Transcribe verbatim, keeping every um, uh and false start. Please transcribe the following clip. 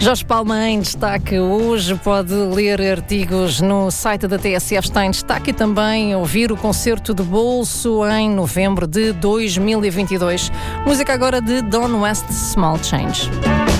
Jorge Palma em destaque hoje, pode ler artigos no site da T S F, está em destaque, e também ouvir o concerto de bolso em novembro de dois mil e vinte e dois. Música agora de Don West, Small Change.